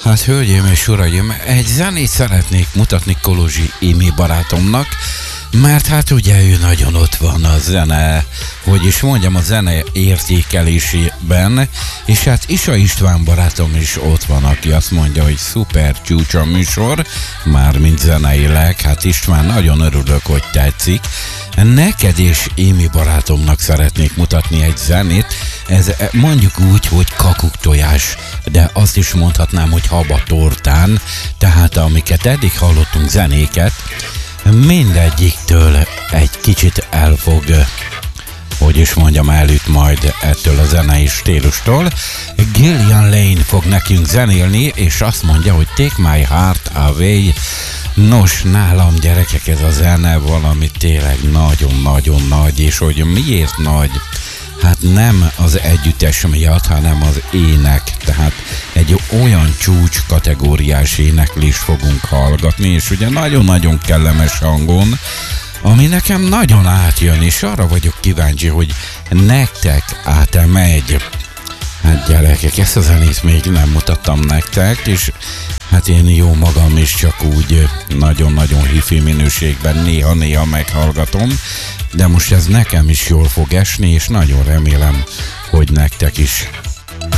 Hát hölgyeim és uraim, egy zenét szeretnék mutatni Kolozsi Imi barátomnak, mert hát ugye ő nagyon ott van a zene, hogy is mondjam, a zene értékelésében, és hát Isa István barátom is ott van, aki azt mondja, hogy szuper csúcs a műsor, mármint zeneileg. Hát István, nagyon örülök, hogy tetszik. Neked és Émi barátomnak szeretnék mutatni egy zenét, ez mondjuk úgy, hogy kakuktojás, de azt is mondhatnám, hogy habatortán, tehát amiket eddig hallottunk zenéket, mindegyiktől egy kicsit elfog, hogy is mondjam, elüt majd ettől a zenei stílustól. Gillian Lane fog nekünk zenélni, és azt mondja, hogy Take My Heart Away. Nos, nálam gyerekek, ez a zene valami tényleg nagyon-nagyon nagy, és hogy miért nagy? Hát nem az együttes miatt, hanem az ének, tehát egy olyan csúcs kategóriás éneklést fogunk hallgatni, és ugye nagyon-nagyon kellemes hangon, ami nekem nagyon átjön, és arra vagyok kíváncsi, hogy nektek át-megy. Hát gyerekek, ezt a zenét még nem mutattam nektek, és hát én jó magam is csak úgy nagyon-nagyon hifi minőségben néha-néha meghallgatom, de most ez nekem is jól fog esni, és nagyon remélem, hogy nektek is